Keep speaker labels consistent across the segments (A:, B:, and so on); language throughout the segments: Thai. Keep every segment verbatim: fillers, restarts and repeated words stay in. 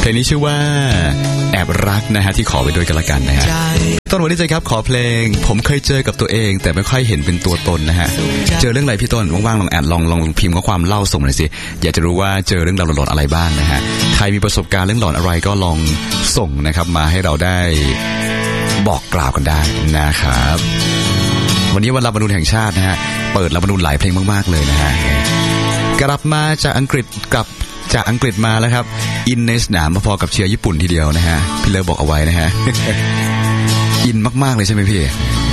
A: ลงนี้ชื่อว่าแอบรักนะฮะที่ขอไปด้วยกันละกันนะฮะต้นวันนี้ใจครับขอเพลงผมเคยเจอกับตัวเองแต่ไม่ค่อยเห็นเป็นตัวตนนะฮะเจอเรื่องอะไรพี่ต้นว่างๆลองแอดลองลองพิมพ์ข้อความเล่าส่งหน่อยสิอยากจะรู้ว่าเจอเรื่องราวหลอนๆอะไรบ้างนะฮะใครมีประสบการณ์เรื่องหลอนอะไรก็ลองส่งนะครับมาให้เราได้บอกกล่าวกันได้นะครับวันนี้วันรัฐธรรมนูญแห่งชาตินะฮะเปิดรัฐธรรมนูญหลายเพลงมากๆเลยนะฮะกลับมาจากอังกฤษกับจากอังกฤษมาแล้วครับอินในสนามพอๆกับเชียร์ญี่ปุ่นทีเดียวนะฮะพี่เลิฟบอกเอาไว้นะฮะ อินมากๆเลยใช่ไหมพี่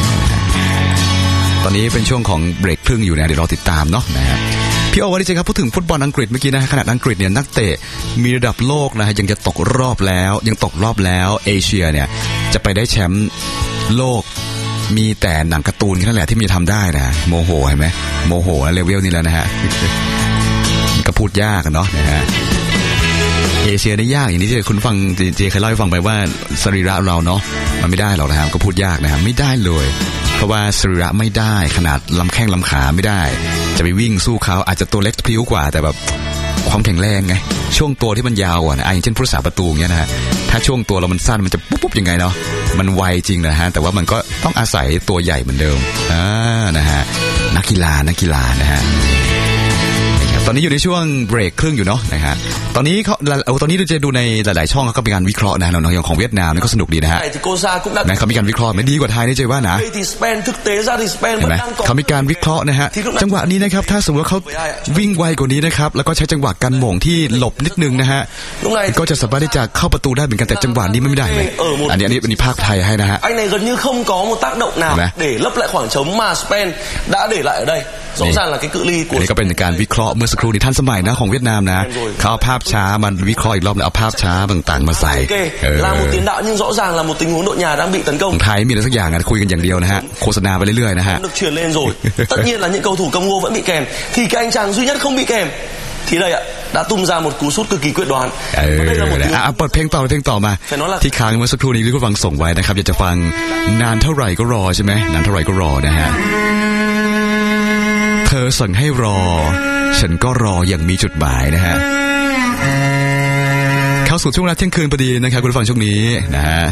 A: ตอนนี้เป็นช่วงของเบรกครึ่งอยู่นะเดี๋ยวรอติดตามเนาะนะฮะพี่โอวันนี้ครับพูดถึงฟุตบอลอังกฤษเมื่อกี้นะขนาดอังกฤษเนี่ยนักเตะมีระดับโลกนะฮะยังจะตกรอบแล้วยังตกรอบแล้วเอเชียเนี่ยจะไปได้แชมป์โลกมีแต่หนังการ์ตูนนั่นแหละที่มีทำได้นะโมโหเห็นไหมโมโหเลเวลนี้แล้วนะฮะก็พูดยากเนาะนะฮะเอเชียนี่ยากอย่างนี้ที่คุณฟังเจเคยเล่าให้ฟังไปว่าสรีระเราเนาะมันไม่ได้หรอกนะครับก็พูดยากนะครับไม่ได้เลยเพราะว่าสรีระไม่ได้ขนาดลำแข้งลำขาไม่ได้จะไปวิ่งสู้เขาอาจจะตัวเล็กพลิ้วกว่าแต่แบบความแข็งแรงไงช่วงตัวที่มันยาวอ่ะนะอย่างเช่นผู้รักษาประตูเงี้ยนะฮะถ้าช่วงตัวเรามันสั้นมันจะปุ๊บปุ๊บยังไงเนาะมันไวจริงนะฮะแต่ว่ามันก็ต้องอาศัยตัวใหญ่เหมือนเดิมอ่านะฮะนักกีฬานักกีฬานะฮะตอนนี้อยู่ในช่วงเบรกครึ่งอยู่เนาะนะฮะตอนนี้เขาเอาตอนนี้เราจะดูในหลายๆช่องเขาก็มีการวิเคราะห์นะเราอย่างของเวียดนามนี่ก็สนุกดีนะฮะนะเขามีการวิเคราะห์ไม่ดีกว่าไทยนี่เจ๊ว่านะเห็นไหมเขามีการวิเคราะห์นะฮะจังหวะนี้นะครับถ้าสมมติว่าเขาวิ่งไวกว่านี้นะครับแล้วก็ใช้จังหวะการหม่งที่หลบนิดนึงนะฮะก็จะสามารถที่จะเข้าประตูได้เหมือนกันแต่จังหวะนี้ไม่ได้เลยอันนี้อันนี้อันนี้ภาคไทยให้นะฮะอันนี้gần như không có một tác động nào để lấp lại khoảng trống mà Spain đã để lại ở đây rõ ràng là cái cự ly của นี่ก็เป็นการวิเคราะห์เมื่อสักครู่นี้ทันสมัยนะของเวียดนามนะเขาเอาภาพช้ามันวิเคราะห์อีกรอบแล้วเอาภาพช้าต่างๆมาใส่là một tiền đạo nhưng rõ ràng là một tình huống đội nhà đang bị tấn công ของไทยมีอะไรสักอย่างนะคุยกันอย่างเดียวนะฮะโฆษณาไปเรื่อยๆนะฮะ được truyền lên rồi tất nhiên là những cầu thủ cầm ngô vẫn bị kèm thì cái anh chàng duy nhất không bị kèm thì đây ạ đã tung ra một cú sút cực kỳ quyết đoán เอออ่ะเปิดเพลงต่อเพลงต่อมาที่ค้างเมื่อสักครู่นี้ที่คุณฟังส่งไว้นะครับอยากจะฟังนานเท่าไหร่ก็รอใช่ไหมนานเท่าไหร่ก็รอนะฮะเธอสั่งให้รอฉันก็รออย่างมีจุดหมายนะฮะเข้าสู่ช่วงเวลาเที่ยงคืนพอดีนะครับคุณผู้ฟังช่วงนี้นะฮะ